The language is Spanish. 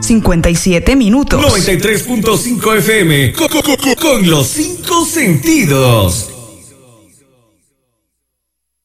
57 minutos. 93.5 FM. Con los 5 sentidos.